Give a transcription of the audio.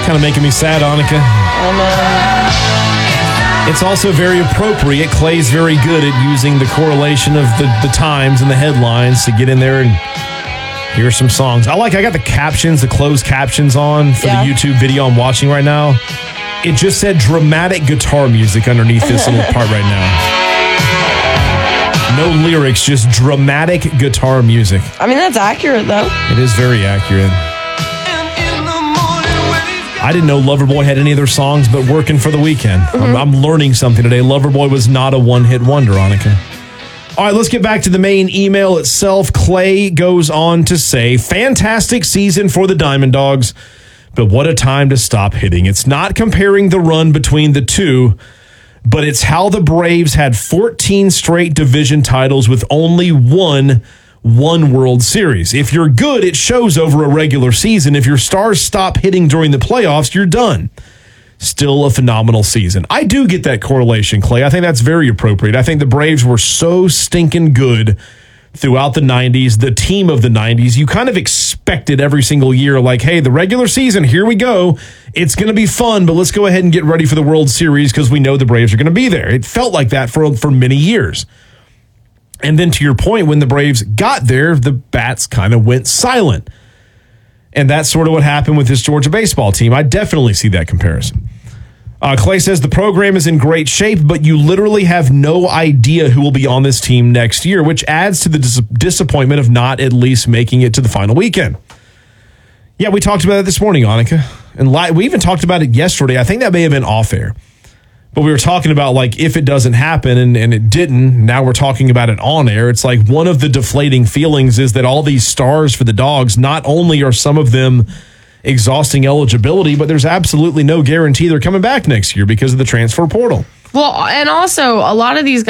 kind of making me sad, Annika. It's also very appropriate. Clay's very good at using the correlation of the times and the headlines to get in there and hear some songs. I got the captions, the closed captions on for the YouTube video I'm watching right now. It just said dramatic guitar music underneath this little part right now. No lyrics, just dramatic guitar music. I mean, that's accurate, though. It is very accurate. I didn't know Loverboy had any of their songs, but Working for the Weekend. I'm learning something today. Loverboy was not a one-hit wonder, Annika. All right, let's get back to the main email itself. Clay goes on to say, fantastic season for the Diamond Dogs, but what a time to stop hitting. It's not comparing the run between the two, but it's how the Braves had 14 straight division titles with only one World Series. If you're good, it shows over a regular season. If your stars stop hitting during the playoffs, you're done. Still a phenomenal season. I do get that correlation, Clay. I think that's very appropriate. I think the Braves were so stinking good throughout the 90s, the team of the 90s. You kind of expected every single year, like, hey, the regular season, here we go. It's going to be fun, but let's go ahead and get ready for the World Series because we know the Braves are going to be there. It felt like that for many years. And then to your point, when the Braves got there, the bats kind of went silent. And that's sort of what happened with this Georgia baseball team. I definitely see that comparison. Clay says the program is in great shape, but you literally have no idea who will be on this team next year, which adds to the disappointment of not at least making it to the final weekend. Yeah, we talked about it this morning, Annika. And we even talked about it yesterday. I think that may have been off air. But we were talking about, like, if it doesn't happen, and it didn't, now we're talking about it on air. It's like one of the deflating feelings is that all these stars for the Dogs, not only are some of them exhausting eligibility, but there's absolutely no guarantee they're coming back next year because of the transfer portal. Well, and also, a lot of these guys